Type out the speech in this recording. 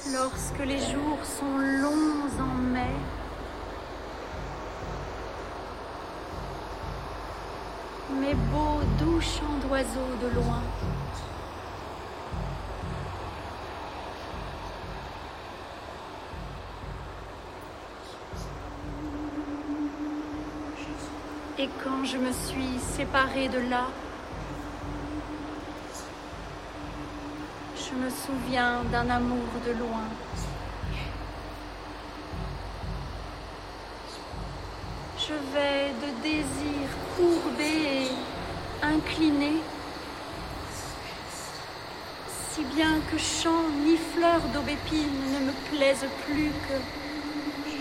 Lorsque les jours sont longs en mai, mes beaux doux chants d'oiseaux de loin, et quand je me suis séparée de là, je me souviens d'un amour de loin. Je vais de désir courbé et incliné, si bien que chant ni fleurs d'aubépine ne me plaisent plus que